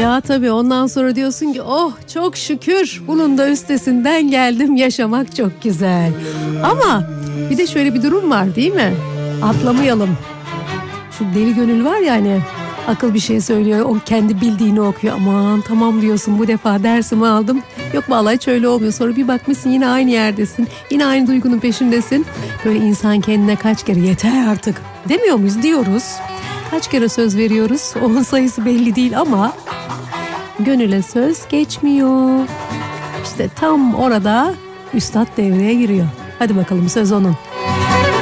Ya tabii ondan sonra diyorsun ki oh çok şükür bunun da üstesinden geldim, yaşamak çok güzel. Ama bir de şöyle bir durum var değil mi? Atlamayalım. Şu deli gönül var ya hani, akıl bir şey söylüyor, o kendi bildiğini okuyor. Aman tamam diyorsun, bu defa dersimi aldım. Yok vallahi hiç öyle olmuyor. Sonra bir bakmışsın yine aynı yerdesin. Yine aynı duygunun peşindesin. Böyle insan kendine kaç kere yeter artık demiyor muyuz? Diyoruz. Kaç kere söz veriyoruz? Onun sayısı belli değil ama gönüle söz geçmiyor. İşte tam orada üstad devreye giriyor. Hadi bakalım, söz onun.